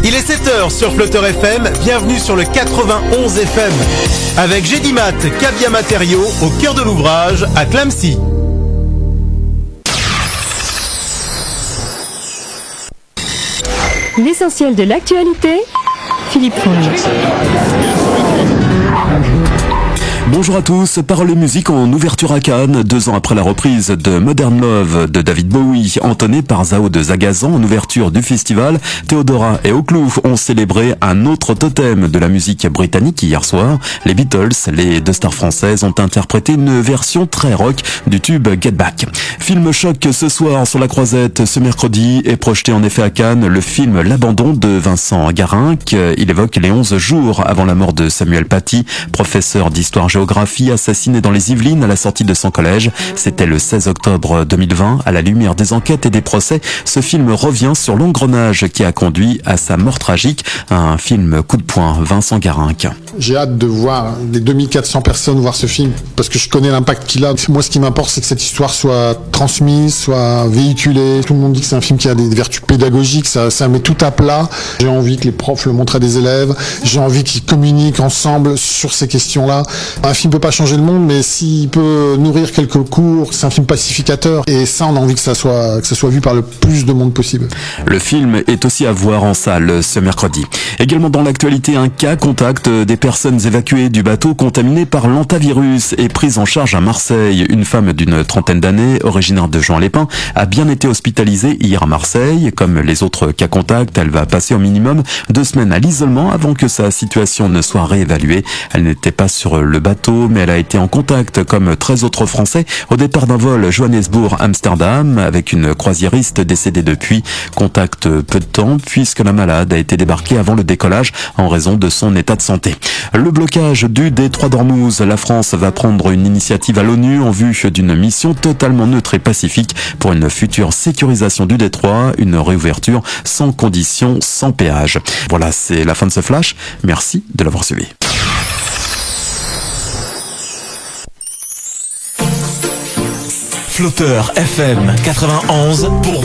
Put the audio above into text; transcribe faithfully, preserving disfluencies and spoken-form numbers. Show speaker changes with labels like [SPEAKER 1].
[SPEAKER 1] Il est sept heures sur Flutter F M, bienvenue sur le quatre-vingt-onze F M. Avec Gédimat, Cavia Matériaux, au cœur de l'ouvrage, à Clamecy.
[SPEAKER 2] L'essentiel de l'actualité, Philippe Fournier.
[SPEAKER 3] Bonjour à tous, Paroles et musique en ouverture à Cannes, deux ans après la reprise de Modern Love de David Bowie, entonnée par Zao de Zagazan en ouverture du festival. Théodora et Oclouf ont célébré un autre totem de la musique britannique hier soir. Les Beatles, les deux stars françaises, ont interprété une version très rock du tube Get Back. Film choc ce soir sur la Croisette. Ce mercredi est projeté en effet à Cannes le film L'Abandon de Vincent Garinck. Il évoque les onze jours avant la mort de Samuel Paty, professeur d'histoire géographie assassiné dans les Yvelines à la sortie de son collège. C'était le seize octobre deux mille vingt. À la lumière des enquêtes et des procès, ce film revient sur l'engrenage qui a conduit à sa mort tragique. Un film coup de poing, Vincent Garinck.
[SPEAKER 4] J'ai hâte de voir les deux mille quatre cents personnes voir ce film parce que je connais l'impact qu'il a. Moi, ce qui m'importe, c'est que cette histoire soit transmise, soit véhiculée. Tout le monde dit que c'est un film qui a des vertus pédagogiques, ça, ça met tout à plat. J'ai envie que les profs le montrent à des élèves. J'ai envie qu'ils communiquent ensemble sur ces questions-là. Un film peut pas changer le monde, mais s'il peut nourrir quelques cours, c'est un film pacificateur. Et ça, on a envie que ça soit, que ça soit vu par le plus de monde possible.
[SPEAKER 3] Le film est aussi à voir en salle ce mercredi. Également dans l'actualité, un cas contact des personnes évacuées du bateau contaminé par l'hantavirus est prise en charge à Marseille. Une femme d'une trentaine d'années, originaire de Juan-les-Pins, a bien été hospitalisée hier à Marseille. Comme les autres cas contacts, elle va passer au minimum deux semaines à l'isolement avant que sa situation ne soit réévaluée. Elle n'était pas sur le bateau, mais elle a été en contact, comme treize autres Français, au départ d'un vol Johannesburg-Amsterdam avec une croisiériste décédée depuis. Contact peu de temps, puisque la malade a été débarquée avant le décollage en raison de son état de santé. Le blocage du détroit d'Ormuz. La France va prendre une initiative à l'ONU en vue d'une mission totalement neutre et pacifique pour une future sécurisation du détroit, une réouverture sans conditions, sans péage. Voilà, c'est la fin de ce flash. Merci de l'avoir suivi.
[SPEAKER 1] Flutter F M quatre-vingt-onze pour